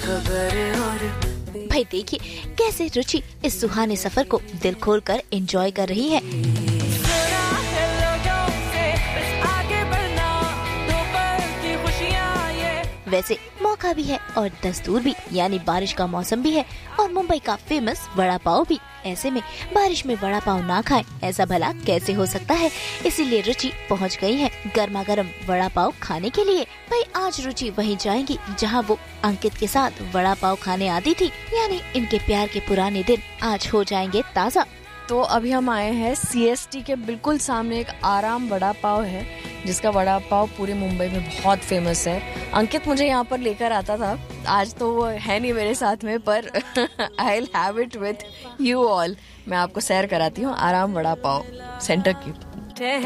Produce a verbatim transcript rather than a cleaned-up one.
भाई देखिए कैसे रुचि इस सुहाने सफर को दिल खोल कर एंजॉय कर रही है। वैसे मौका भी है और दस्तूर भी, यानी बारिश का मौसम भी है और मुंबई का फेमस वड़ा पाव भी। ऐसे में बारिश में वड़ा पाव ना खाएं, ऐसा भला कैसे हो सकता है। इसीलिए रुचि पहुंच गई है गर्मा गर्म वड़ा पाव खाने के लिए। भाई आज रुचि वहीं जाएंगी जहां वो अंकित के साथ वड़ा पाव खाने आती थी, यानी इनके प्यार के पुराने दिन आज हो जाएंगे ताज़ा। तो अभी हम आए हैं सी एस टी के बिल्कुल सामने एक आराम वड़ा पाव है, जिसका वड़ा पाव पूरे मुंबई में बहुत फेमस है। अंकित मुझे यहाँ पर लेकर आता था, आज तो वो है नहीं मेरे साथ में, पर I will have it with you all. मैं आपको सैर कराती हूँ आराम वड़ा पाव सेंटर की।